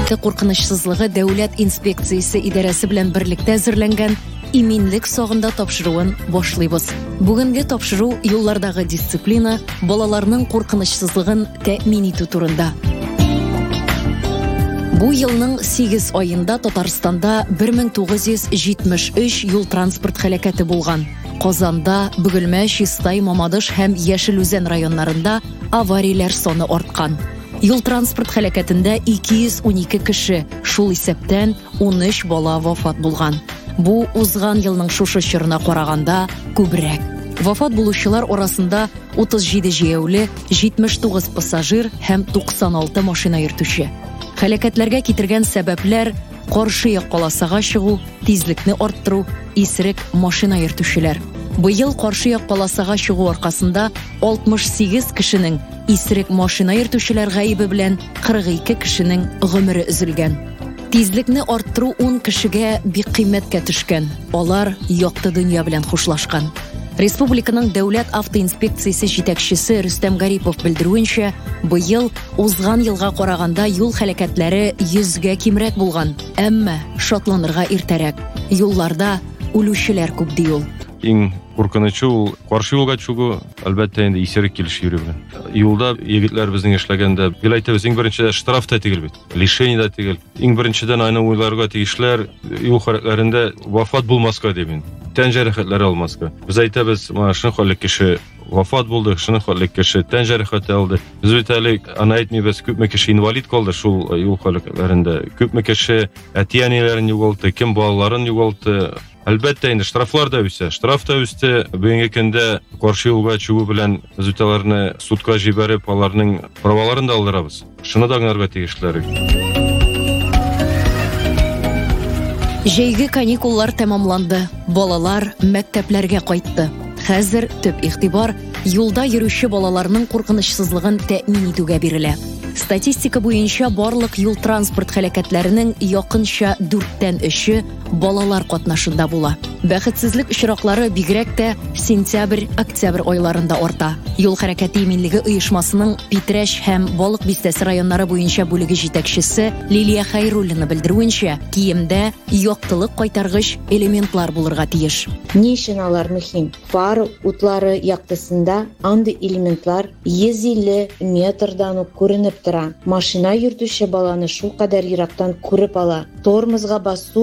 хәрәкәте куркынычсызлыгы дәүләт инспекциясе идарәсе белән берлектә әзерләнгән иминлек сагында тапшыруын башлыйбыз. Бүгенге тапшыру юллардагы дисциплина, балаларның куркынычсызлыгын тәэмин итү турында. Бу елның 8 айында Татарстанда 1973 юл транспорт хәрәкәте булган. Казанда, Бөгелмә, Чистай, Мамадыш һәм Яшелүзән районнарында аварияләр саны арткан. Юл транспорт хәрәкәтендә 212 кеше, шул исәптән 13 бала вафат булган. Бу узган елның шушы чорына караганда күбрәк. Вафат булучылар арасында 37 җәяүле, 79 пассажир һәм 96 машина йөртүче. Хәрәкәтләргә китергән сәбәпләр каршы як полосага чыгу, тизлекне арттыру, исерек машина йөртүчеләр. Быел каршы як полосага чыгу аркасында 68 кешенең, исерек машина йөртүчеләр гаибе белән 42 кешенең гомере өзелгән. Тизлекне арттыру 10 кешегә бик кыйммәткә төшкән. Алар якты дөнья белән хушлашкан. Республиканың дәүләт автоинспекциясе җитәкчесе Рөстәм Гарипов белдерүенчә, быел узган елга караганда юл хәрәкәтләре 100гә кимрәк булган. Әмма шатланырга иртәрәк. Юлларда үлүчеләр күп ди ул. Иң куркынычы ул каршы юлга чыгу, әлбәттә инде исерек килеш йөрү белән. Юлда егетләр безнең эшләгәндә, гел әйтәбез, иң беренче штраф та тигел бит, лишение да тигел. Иң беренчедән аны уйларга тиешләр, юл хәрәкәтләрендә вафат булмаска дип инде. Тән җәрәхәтләре алмаска. Без әйтәбез, менә шуны хәлле кеше вафат булды, шуны хәлле кеше тән җәрәхәте алды. Без бит әле аны әйтмибез, күпме кеше инвалид калды шул юл хәрәкәтләрендә. Күпме кеше әтиянеләрен югалты, кем балаларын югалты. Әлбәттә инде штрафлар да үсә. Штраф та үсте. Бүгенге көндә каршы юлга чыгу белән үзүтәләрне судка җибәреп, аларның праваларын да алдырабыз. Шуны да аңларга тиешләр. Җәйге каникуллар тәмамланды. Балалар мәктәпләргә кайтты. Хәзер төп игътибар юлда йөрүче балаларның куркынычсызлыгын тәэмин итүгә бирелә. Статистика буенча барлык юл транспорт хәрәкәтләренең якынча 4тән 3-е балалар катнашында була. Бәхетсезлек очраклары бигрәк тә сентябрь-октябрь айларында арта. Юл хәрәкәте иминлеге оешмасының Питрәч һәм Балык Бистәсе районнары буенча бүлеге җитәкчесе Лилия Хәйруллина белдерүенчә, киемдә яктылык кайтаргыч элементлар булырга тиеш. Ни өчен алар мөһим? Фар утлары яктысында андый элементлар 150 метрдан ук күренеп тора. Машина йөртүче баланы шул кадәр ерактан күреп ала. Тормозга басу